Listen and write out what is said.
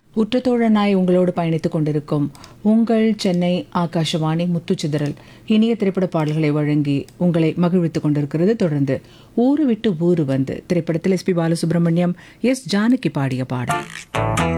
உற்றத்தோழனாய் உங்களோடு பயணித்துக் கொண்டிருக்கும் உங்கள் சென்னை ஆகாஷவாணி முத்துச்சிதறல் இனிய திரைப்பட பாடல்களை வழங்கி உங்களை மகிழ்வித்துக் கொண்டிருக்கிறது. தொடர்ந்து ஊரு விட்டு ஊரு வந்து திரைப்படத்தில் எஸ்பி பாலசுப்ரமணியம், எஸ் ஜானகி பாடிய பாடல்.